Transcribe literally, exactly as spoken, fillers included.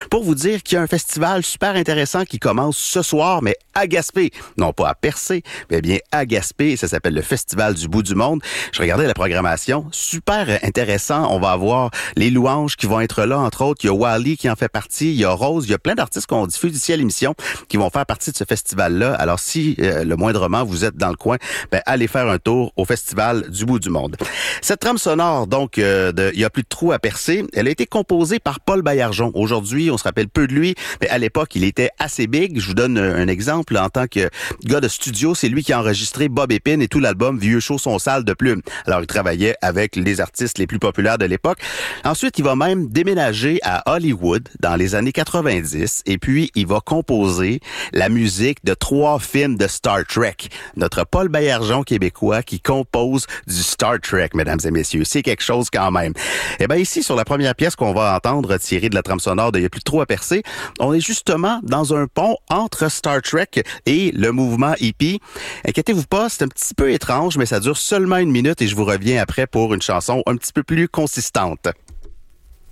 pour vous dire qu'il y a un festival super intéressant qui commence ce soir, mais à Gaspé. Non pas à Percé, mais bien à Gaspé. Ça s'appelle le Festival du bout du monde. Je regardais la programmation. Super intéressant. On va avoir les louanges qui vont être là, entre autres. Il y a Wally qui en fait partie. Il y a Rose. Il y a plein d'artistes qu'on diffuse ici à l'émission qui vont faire partie de ce festival-là. Alors, si euh, le moindrement vous êtes dans le coin, ben allez faire un tour au Festival du bout du monde. Cette trame sonore, donc, euh, de Il y a plus de trous à percer, elle a été composée par Paul Baillargeon. Aujourd'hui, on se rappelle peu de lui, mais à l'époque, il était assez big. Je vous donne un exemple. En tant que gars de studio, c'est lui qui a enregistré Bob Épine et tout l'album Vieux chaud son sale de plumes. Alors, il travaillait avec les artistes les plus populaires de l'époque. Ensuite, il va même déménager à Hollywood dans les années quatre-vingt-dix et puis il va composer la musique de trois films de Star Trek. Notre Paul Baillargeon québécois qui compose du Star Trek, mesdames et messieurs. C'est quelque chose quand même. Eh bien, ici, sur la première pièce qu'on va entendre tirée de la trame sonore de Il y a plus de trous à percer, on est justement dans un pont entre Star Trek et le mouvement hippie. Inquiétez-vous pas, c'est un petit peu étrange, mais ça dure seulement une minute et je vous reviens après pour une chanson un petit peu plus consistante.